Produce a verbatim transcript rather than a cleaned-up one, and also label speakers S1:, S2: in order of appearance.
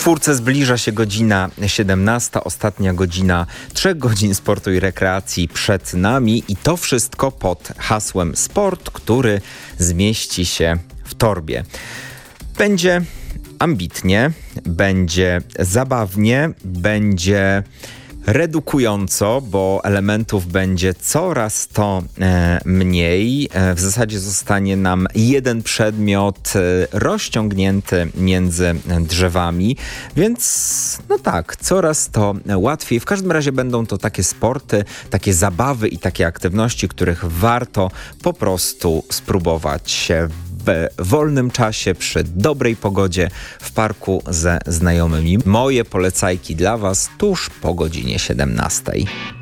S1: czwórce zbliża się godzina siedemnasta, ostatnia godzina trzech godzin sportu i rekreacji przed nami i to wszystko pod hasłem sport, który zmieści się w torbie. Będzie ambitnie, będzie zabawnie, będzie redukująco, bo elementów będzie coraz to e, mniej. E, w zasadzie zostanie nam jeden przedmiot e, rozciągnięty między drzewami, więc no tak, coraz to łatwiej. W każdym razie będą to takie sporty, takie zabawy i takie aktywności, których warto po prostu spróbować w wolnym czasie, przy dobrej pogodzie, w parku ze znajomymi. Moje polecajki dla Was tuż po godzinie siedemnastej.